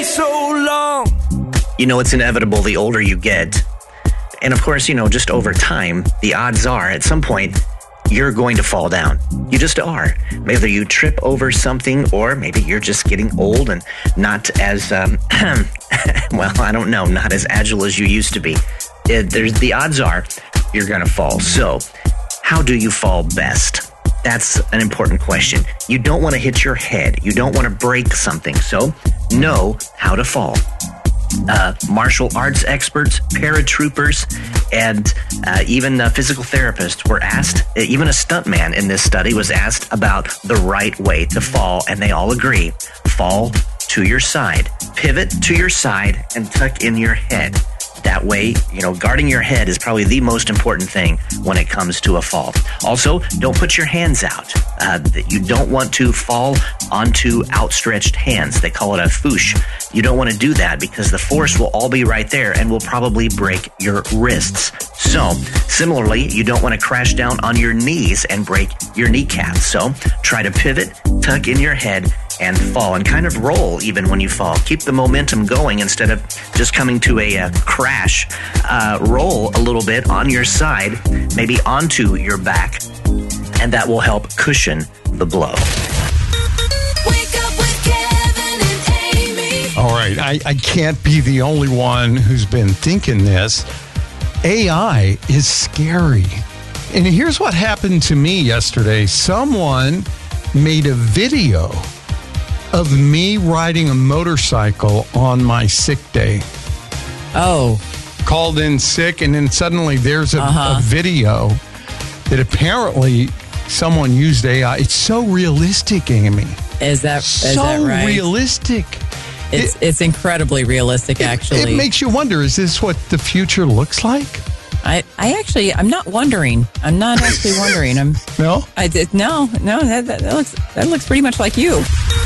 so long. It's inevitable the older you get. And of course, just over time, the odds are at some point you're going to fall down. You just are. Whether you trip over something or maybe you're just getting old and not as, well, I don't know, not as agile as you used to be. The odds are you're going to fall. So how do you fall best? That's an important question. You don't want to hit your head. You don't want to break something. So know how to fall. Martial arts experts, paratroopers, and even physical therapists were asked, even a stuntman in this study was asked about the right way to fall, and they all agree. Fall to your side, pivot to your side, and tuck in your head. That way, guarding your head is probably the most important thing when it comes to a fall. Also, don't put your hands out. You don't want to fall onto outstretched hands. They call it a foosh. You don't want to do that because the force will all be right there and will probably break your wrists. So, similarly, you don't want to crash down on your knees and break your kneecaps. So, try to pivot, tuck in your head, and fall, and kind of roll even when you fall. Keep the momentum going instead of just coming to a crash. Roll a little bit on your side, maybe onto your back, and that will help cushion the blow. Wake up with Kevin and Amy. All right, I can't be the only one who's been thinking this. AI is scary. And here's what happened to me yesterday. Someone made a video of me riding a motorcycle on my sick day. Oh. Called in sick, and then suddenly there's a video that apparently someone used AI. It's so realistic, Amy. Is that right? So realistic. It's incredibly realistic, actually. It makes you wonder, is this what the future looks like? I'm not wondering. I'm not actually wondering. No? No, that looks pretty much like you.